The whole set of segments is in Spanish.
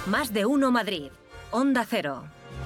Más de uno Madrid. Onda Cero.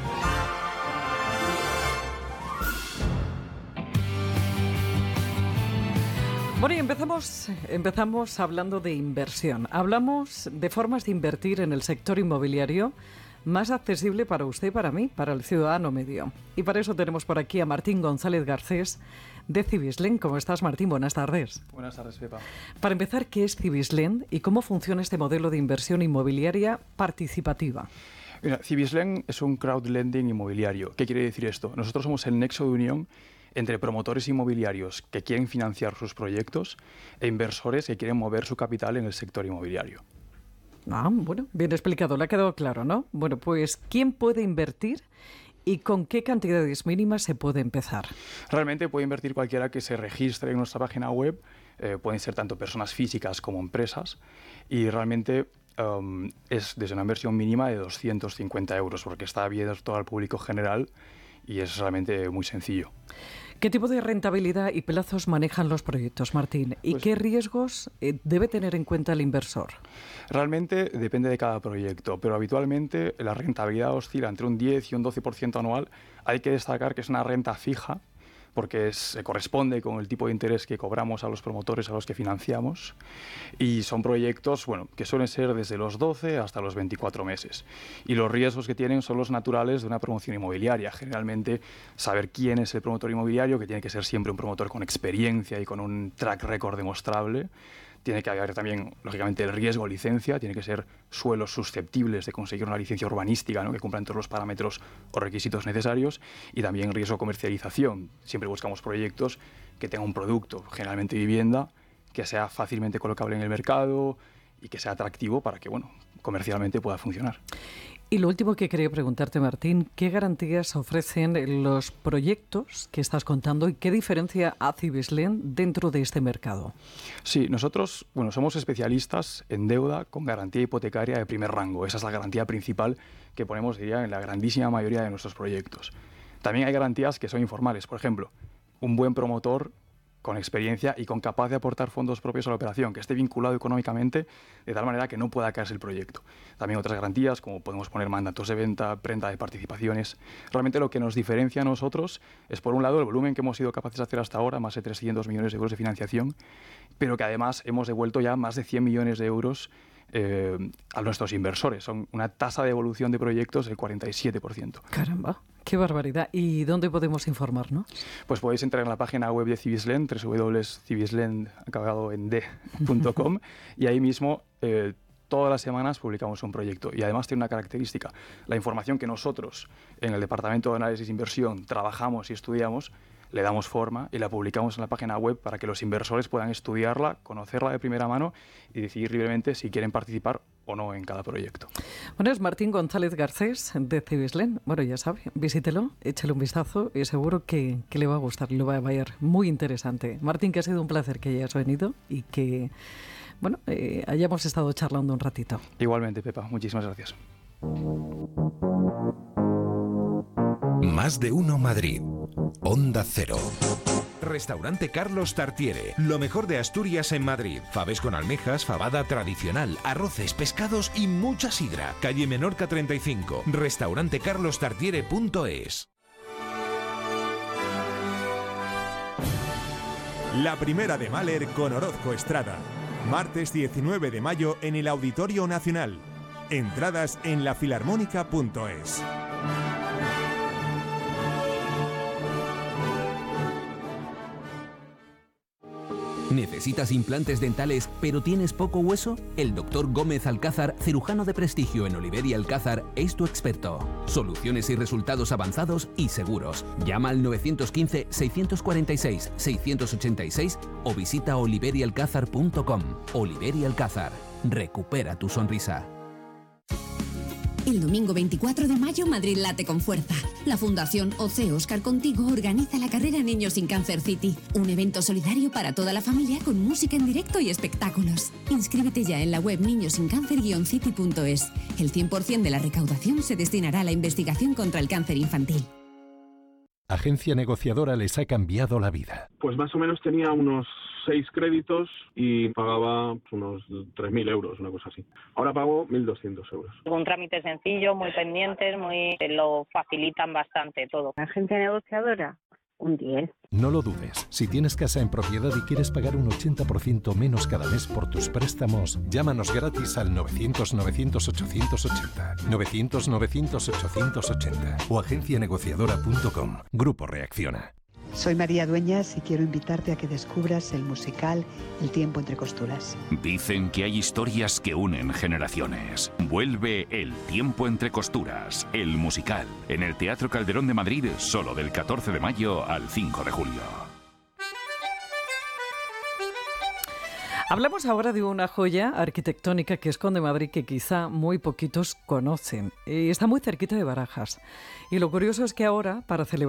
Bueno, y empezamos hablando de inversión. Hablamos de formas de invertir en el sector inmobiliario más accesible para usted y para mí, para el ciudadano medio. Y para eso tenemos por aquí a Martín González Garcés de Cibislen. ¿Cómo estás, Martín? Buenas tardes. Buenas tardes, Pepa. Para empezar, ¿qué es Cibislen y cómo funciona este modelo de inversión inmobiliaria participativa? Mira, Cibislen es un crowdlending inmobiliario. ¿Qué quiere decir esto? Nosotros somos el nexo de unión entre promotores inmobiliarios que quieren financiar sus proyectos e inversores que quieren mover su capital en el sector inmobiliario. Ah, bueno, bien explicado, le ha quedado claro, ¿no? Bueno, pues, ¿quién puede invertir y con qué cantidades mínimas se puede empezar? Realmente puede invertir cualquiera que se registre en nuestra página web, pueden ser tanto personas físicas como empresas, y realmente es desde una inversión mínima de 250 euros, porque está abierto al público general y es realmente muy sencillo. ¿Qué tipo de rentabilidad y plazos manejan los proyectos, Martín? ¿Y qué riesgos debe tener en cuenta el inversor? Realmente depende de cada proyecto, pero habitualmente la rentabilidad oscila entre un 10 y un 12% anual. Hay que destacar que es una renta fija, porque se corresponde con el tipo de interés que cobramos a los promotores a los que financiamos, y son proyectos que suelen ser desde los 12 hasta los 24 meses. Y los riesgos que tienen son los naturales de una promoción inmobiliaria. Generalmente, saber quién es el promotor inmobiliario, que tiene que ser siempre un promotor con experiencia y con un track record demostrable. Tiene que haber también, lógicamente, el riesgo licencia, tiene que ser suelos susceptibles de conseguir una licencia urbanística, ¿no?, que cumplan todos los parámetros o requisitos necesarios, y también riesgo comercialización. Siempre buscamos proyectos que tengan un producto, generalmente vivienda, que sea fácilmente colocable en el mercado y que sea atractivo para que, comercialmente pueda funcionar. Y lo último que quería preguntarte, Martín, ¿qué garantías ofrecen los proyectos que estás contando y qué diferencia hace Cibislen dentro de este mercado? Sí, nosotros somos especialistas en deuda con garantía hipotecaria de primer rango. Esa es la garantía principal que ponemos, diría, en la grandísima mayoría de nuestros proyectos. También hay garantías que son informales. Por ejemplo, un buen promotor con experiencia y con capacidad de aportar fondos propios a la operación, que esté vinculado económicamente de tal manera que no pueda caerse el proyecto. También otras garantías, como podemos poner mandatos de venta, prenda de participaciones. Realmente lo que nos diferencia a nosotros es, por un lado, el volumen que hemos sido capaces de hacer hasta ahora, más de 300 millones de euros de financiación, pero que además hemos devuelto ya más de 100 millones de euros a nuestros inversores. Son una tasa de evolución de proyectos del 47%. ¡Caramba! ¡Qué barbaridad! ¿Y dónde podemos informarnos? Pues podéis entrar en la página web de Cibislen, www.cibislen.com, y ahí mismo todas las semanas publicamos un proyecto. Y además tiene una característica: la información que nosotros en el Departamento de Análisis e Inversión trabajamos y estudiamos, le damos forma y la publicamos en la página web para que los inversores puedan estudiarla, conocerla de primera mano y decidir libremente si quieren participar o no en cada proyecto. Bueno, es Martín González Garcés de Cibislen. Bueno, ya sabe, visítelo, échale un vistazo y seguro que le va a gustar, lo va a ver muy interesante. Martín, que ha sido un placer que hayas venido y que hayamos estado charlando un ratito. Igualmente, Pepa, muchísimas gracias. Más de uno Madrid. Onda Cero. Restaurante Carlos Tartiere. Lo mejor de Asturias en Madrid. Faves con almejas, fabada tradicional, arroces, pescados y mucha sidra. Calle Menorca 35. Restaurantecarlostartiere.es. La primera de Mahler con Orozco Estrada. Martes 19 de mayo en el Auditorio Nacional. Entradas en lafilarmónica.es. ¿Necesitas implantes dentales pero tienes poco hueso? El Dr. Gómez Alcázar, cirujano de prestigio en Oliver y Alcázar, es tu experto. Soluciones y resultados avanzados y seguros. Llama al 915-646-686 o visita oliverialcázar.com. Oliver y Alcázar. Recupera tu sonrisa. El domingo 24 de mayo, Madrid late con fuerza. La Fundación OC Óscar Contigo organiza la carrera Niños sin Cáncer City, un evento solidario para toda la familia con música en directo y espectáculos. Inscríbete ya en la web niñosincancer-city.es. El 100% de la recaudación se destinará a la investigación contra el cáncer infantil. Agencia Negociadora les ha cambiado la vida. Pues más o menos tenía unos 6 créditos y pagaba unos 3.000 euros, una cosa así. Ahora pago 1.200 euros. Un trámite sencillo, muy pendientes, lo facilitan bastante todo. Agencia negociadora, un 10. No lo dudes. Si tienes casa en propiedad y quieres pagar un 80% menos cada mes por tus préstamos, llámanos gratis al 900-900-880. 900-900-880 o agencianegociadora.com. Grupo Reacciona. Soy María Dueñas y quiero invitarte a que descubras el musical El tiempo entre costuras. Dicen que hay historias que unen generaciones. Vuelve El tiempo entre costuras, el musical, en el Teatro Calderón de Madrid, solo del 14 de mayo al 5 de julio. Hablamos ahora de una joya arquitectónica que esconde Madrid que quizá muy poquitos conocen. Está muy cerquita de Barajas. Y lo curioso es que ahora, para celebrar